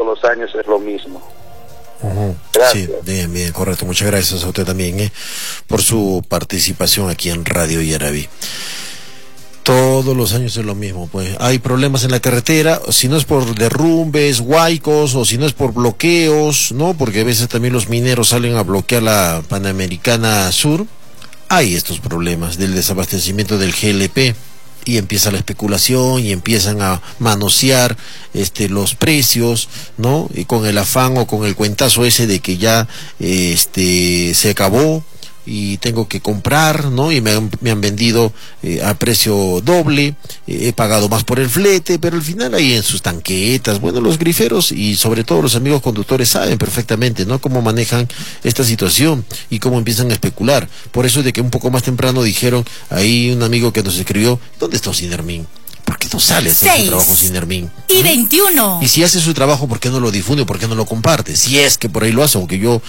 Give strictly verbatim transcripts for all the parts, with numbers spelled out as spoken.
los años es lo mismo. Uh-huh. Gracias. Sí, bien, bien, correcto. Muchas gracias a usted también eh, por su participación aquí en Radio Yaraví. Todos los años es lo mismo, pues hay problemas en la carretera, si no es por derrumbes, huaicos, o si no es por bloqueos, ¿no? Porque a veces también los mineros salen a bloquear la Panamericana Sur. Hay estos problemas del desabastecimiento del G L P y empieza la especulación y empiezan a manosear este los precios, ¿no? Y con el afán o con el cuentazo ese de que ya este se acabó y tengo que comprar, ¿no? Y me han, me han vendido eh, a precio doble, eh, he pagado más por el flete, pero al final ahí en sus tanquetas, bueno, los griferos y sobre todo los amigos conductores saben perfectamente, ¿no? Cómo manejan esta situación y cómo empiezan a especular. Por eso es de que un poco más temprano dijeron, ahí un amigo que nos escribió, ¿dónde está Sinermin? ¿Por qué no sale a hacer su trabajo Sinermin? Y veintiuno. Y si hace su trabajo, ¿por qué no lo difunde? ¿Por qué no lo comparte? Si es que por ahí lo hace, aunque yo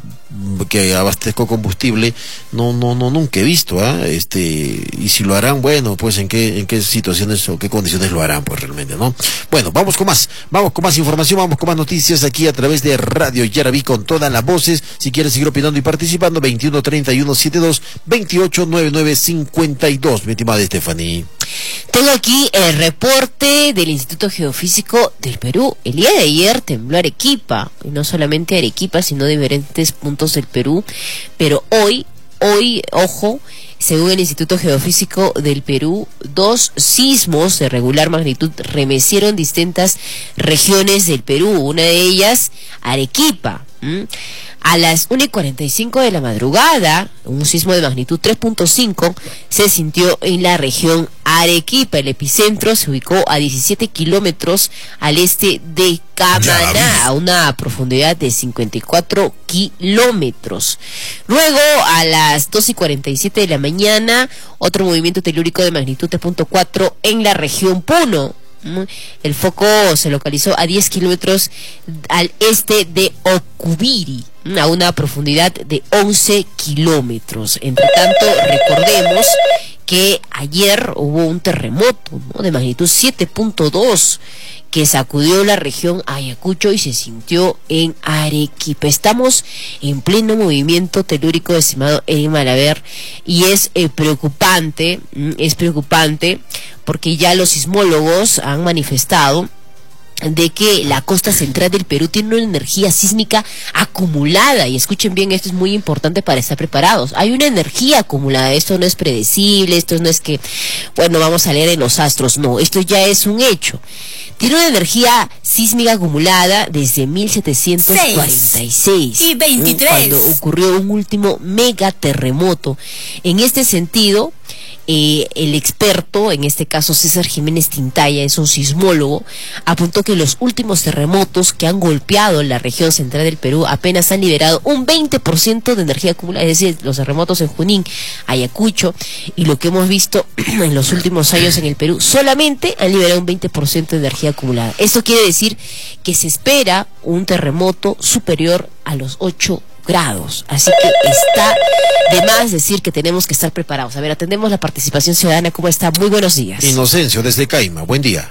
que abastezco combustible no no no nunca he visto, ¿eh? este y si lo harán, bueno, pues en qué en qué situaciones o qué condiciones lo harán, pues realmente, ¿no? Bueno, vamos con más, vamos con más información, vamos con más noticias aquí a través de Radio Yaraví con todas las voces. Si quieres seguir opinando y participando, veintiuno treinta y uno setenta y dos veintiocho noventa y nueve cincuenta y dos, mi estimada Stephanie. Tengo aquí el reporte del Instituto Geofísico del Perú. El día de ayer tembló Arequipa, y no solamente Arequipa, sino diferentes puntos del Perú, pero hoy, hoy, ojo, según el Instituto Geofísico del Perú, dos sismos de regular magnitud remecieron distintas regiones del Perú, una de ellas Arequipa. ¿Mm? A las una y cuarenta y cinco de la madrugada, un sismo de magnitud tres punto cinco se sintió en la región Arequipa. El epicentro se ubicó a diecisiete kilómetros al este de Camaná, a una profundidad de cincuenta y cuatro kilómetros. Luego, a las dos y cuarenta y siete de la mañana, otro movimiento telúrico de magnitud tres punto cuatro en la región Puno. El foco se localizó a diez kilómetros al este de Ocubiri, a una profundidad de once kilómetros. Entre tanto, recordemos que ayer hubo un terremoto, ¿no?, de magnitud siete punto dos que sacudió la región Ayacucho y se sintió en Arequipa. Estamos en pleno movimiento telúrico, estimado Eddy Malaver, y es eh, preocupante, es preocupante porque ya los sismólogos han manifestado de que la costa central del Perú tiene una energía sísmica acumulada, y escuchen bien, esto es muy importante para estar preparados. Hay una energía acumulada, esto no es predecible, esto no es que, bueno, vamos a leer en los astros, no, esto ya es un hecho. Tiene una energía sísmica acumulada desde mil setecientos cuarenta y seis y veintitrés, cuando ocurrió un último megaterremoto. En este sentido, Eh, el experto, en este caso César Jiménez Tintaya, es un sismólogo, apuntó que los últimos terremotos que han golpeado la región central del Perú apenas han liberado un veinte por ciento de energía acumulada, es decir, los terremotos en Junín, Ayacucho, y lo que hemos visto en los últimos años en el Perú, solamente han liberado un veinte por ciento de energía acumulada. Esto quiere decir que se espera un terremoto superior a los ocho grados, así que está de más decir que tenemos que estar preparados. A ver, atendemos la participación ciudadana. ¿Cómo está? Muy buenos días. Inocencio, desde Caima, buen día.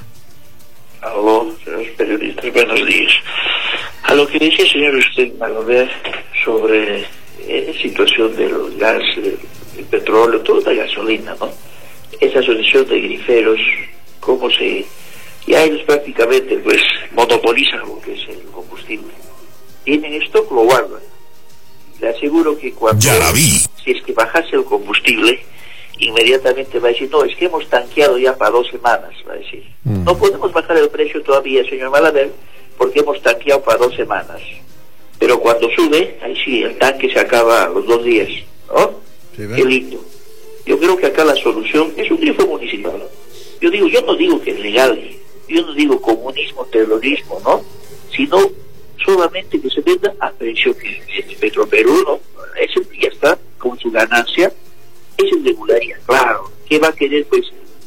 Aló, señores periodistas, buenos días. A lo que decía, señor usted, Malaver, sobre eh, situación del gas, el, el petróleo, toda la gasolina, ¿no? Esa asociación de griferos, cómo se... ya ellos prácticamente, pues, monopolizan lo que es el combustible. Tienen stock, lo guardan. Le aseguro que cuando, ya la vi. si es que bajase el combustible, inmediatamente va a decir, no, es que hemos tanqueado ya para dos semanas, va a decir. Mm. No podemos bajar el precio todavía, señor Malaver, porque hemos tanqueado para dos semanas. Pero cuando sube, ahí sí, el tanque se acaba a los dos días, ¿no? Sí, qué lindo. Yo creo que acá la solución es un grifo municipal. Yo digo, yo no digo que es legal, yo no digo comunismo, terrorismo, ¿no? Sino solamente que se venda a precio que es Petroperú, ¿no? Ese ya está con su ganancia, es irregularidad, claro. ¿Qué va a querer, pues,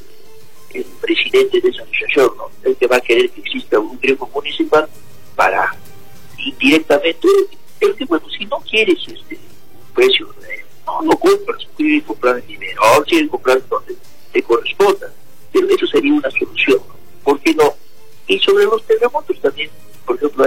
el presidente de esa asociación, ¿no? El que va a querer que exista un grifo municipal para indirectamente, el que, bueno, si no quieres este precio, eh, no lo compras, quieres comprar en dinero, o quieres comprar donde te corresponda, pero eso sería una solución, ¿no? ¿Por qué no? Y sobre los terremotos también, por ejemplo,